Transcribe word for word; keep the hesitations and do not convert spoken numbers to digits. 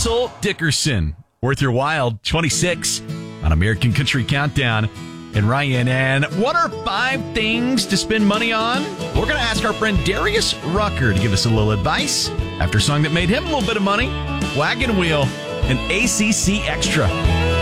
Ansel Dickerson. Worth Your While, twenty-six on American Country Countdown. And Ryan, and what are five things to spend money on? We're going to ask our friend Darius Rucker to give us a little advice after a song that made him a little bit of money, Wagon Wheel and A C C Extra.